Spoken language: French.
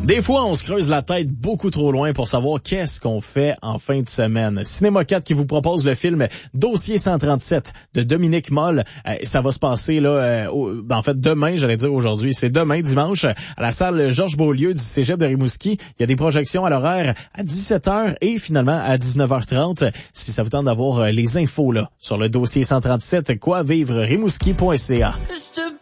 Des fois, on se creuse la tête beaucoup trop loin pour savoir qu'est-ce qu'on fait en fin de semaine. Cinéma 4 qui vous propose le film Dossier 137 de Dominique Moll. Ça va se passer là, en fait demain, j'allais dire aujourd'hui, c'est demain dimanche à la salle Georges Beaulieu du Cégep de Rimouski. Il y a des projections à l'horaire à 17h et finalement à 19h30. Si ça vous tente d'avoir les infos là sur le Dossier 137, quoivivre rimouski.ca.